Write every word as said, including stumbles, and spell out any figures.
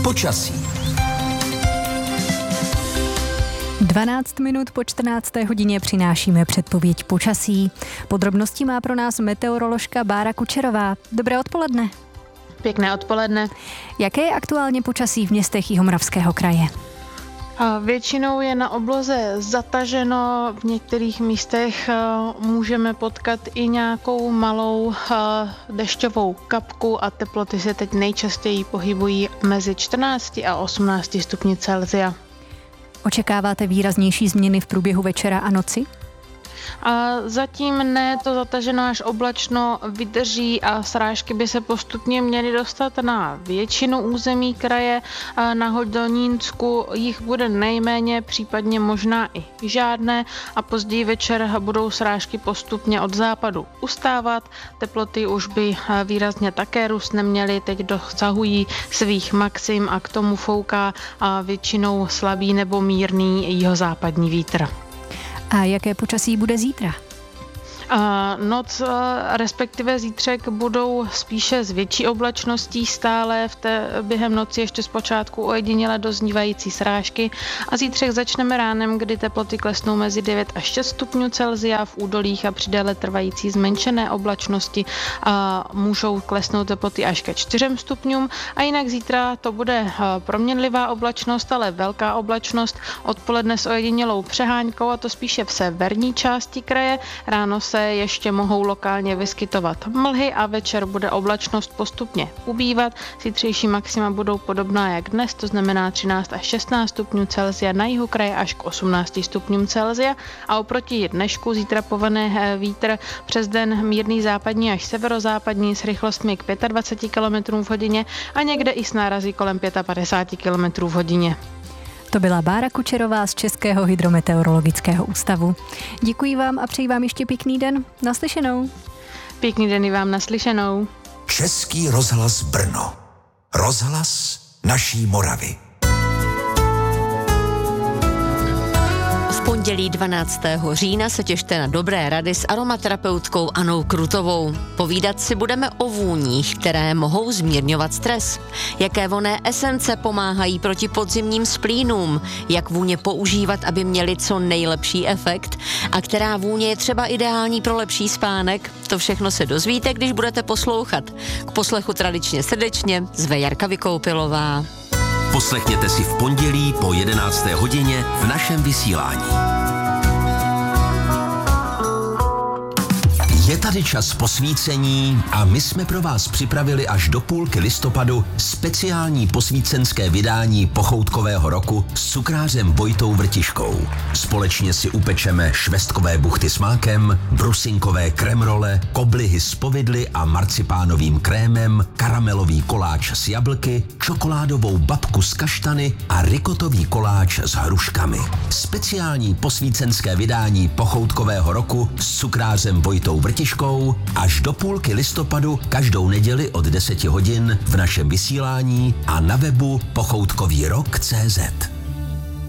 Počasí. dvanáct minut po čtrnácté hodině přinášíme předpověď počasí. Podrobnosti má pro nás meteoroložka Bára Kučerová. Dobré odpoledne. Pěkné odpoledne. Jaké je aktuálně počasí v městech Jihomoravského kraje? A většinou je na obloze zataženo, v některých místech můžeme potkat i nějakou malou dešťovou kapku a teploty se teď nejčastěji pohybují mezi čtrnácti a osmnácti stupni Celsia. Očekáváte výraznější změny v průběhu večera a noci? A zatím ne, to zataženo až oblačno vydrží a srážky by se postupně měly dostat na většinu území kraje. A na Hodonínsku jich bude nejméně, případně možná i žádné a později večer budou srážky postupně od západu ustávat. Teploty už by výrazně také růst neměly, teď dosahují svých maxim a k tomu fouká většinou slabý nebo mírný jihozápadní vítr. A jaké počasí bude zítra? Noc, respektive zítřek budou spíše s větší oblačností stále, v té, během noci ještě zpočátku ojediněle doznívající srážky a zítřek začneme ránem, kdy teploty klesnou mezi devět až šest stupňů Celsia v údolích a při déle trvající zmenšené oblačnosti a můžou klesnout teploty až ke čtyřem stupňům a jinak zítra to bude proměnlivá oblačnost, ale velká oblačnost, odpoledne s ojedinělou přeháňkou a to spíše v severní části kraje, ráno se ještě mohou lokálně vyskytovat mlhy a večer bude oblačnost postupně ubývat. Zítřejší maxima budou podobná jak dnes, to znamená třináct až šestnáct stupňů Celsia na jihu kraje až k osmnácti stupňům Celsia a oproti dnešku zítra povane vítr přes den mírný západní až severozápadní s rychlostmi k dvaceti pěti kilometrům v hodině a někde i s nárazy kolem padesáti pěti kilometrů v hodině. To byla Bára Kučerová z Českého hydrometeorologického ústavu. Děkuji vám a přeji vám ještě pěkný den. Naslyšenou. Pěkný den i vám, naslyšenou. Český rozhlas Brno. Rozhlas naší Moravy. V pondělí dvanáctého října se těšte na dobré rady s aromaterapeutkou Anou Krutovou. Povídat si budeme o vůních, které mohou zmírňovat stres. Jaké vonné esence pomáhají proti podzimním splínům, jak vůně používat, aby měly co nejlepší efekt a která vůně je třeba ideální pro lepší spánek. To všechno se dozvíte, když budete poslouchat. K poslechu tradičně srdečně zve Jarka Vykoupilová. Poslechněte si v pondělí po jedenácté hodině v našem vysílání. Je tady čas posvícení a my jsme pro vás připravili až do půlky listopadu speciální posvícenské vydání pochoutkového roku s cukrářem Vojtou Vrtiškou. Společně si upečeme švestkové buchty s mákem, brusinkové kremrole, koblihy s povidly a marcipánovým krémem, karamelový koláč s jablky, čokoládovou babku s kaštany a rikotový koláč s hruškami. Speciální posvícenské vydání pochoutkového roku s cukrářem Vojtou Vrtiškou až do půlky listopadu každou neděli od deseti hodin v našem vysílání a na webu pochoutkový rok tečka cé zet.